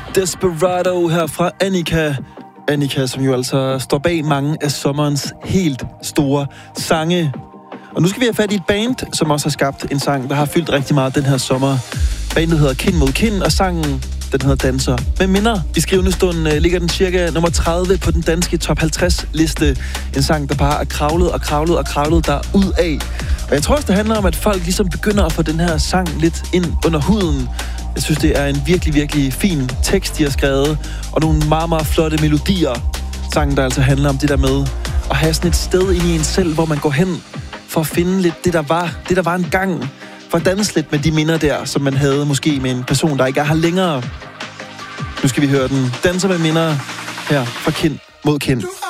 Desperado her fra Annika. Annika, som jo altså står bag mange af sommerens helt store sange. Og nu skal vi have fat i et band, som også har skabt en sang, der har fyldt rigtig meget den her sommer. Bandet hedder Kind mod Kind, og sangen, den hedder Danser med minder. I skrivende stund ligger den cirka nummer 30 på den danske top 50-liste. En sang, der bare er kravlet og kravlet og kravlet derud af. Og jeg tror også, det handler om, at folk ligesom begynder at få den her sang lidt ind under huden. Jeg synes, det er en virkelig, virkelig fin tekst, de har skrevet, og nogle meget, meget flotte melodier. Sangen, der altså handler om det der med at have sådan et sted inde i en selv, hvor man går hen for at finde lidt det, der var en gang. For at danse lidt med de minder der, som man havde måske med en person, der ikke er her længere. Nu skal vi høre den. Danser med minder her fra Kind mod Kind.